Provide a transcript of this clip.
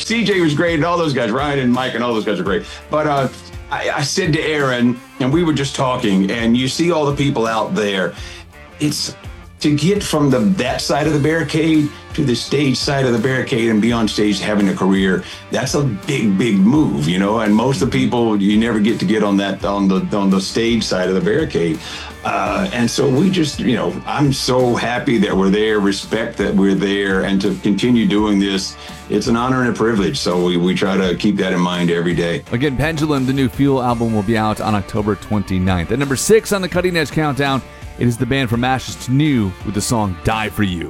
CJ was great, and all those guys, Ryan and Mike and all those guys are great. But I said to Aaron, and we were just talking, and you see all the people out there. It's to get from that side of the barricade to the stage side of the barricade and be on stage having a career. That's a big move, And most of the people, you never get to get on the stage side of the barricade. And so we just, I'm so happy that we're there, respect that we're there, and to continue doing this, it's an honor and a privilege. So we try to keep that in mind every day. Again, Pendulum, the new Fuel album, will be out on October 29th. At number 6 on the Cutting Edge Countdown, it is the band From Ashes to New with the song Die For You.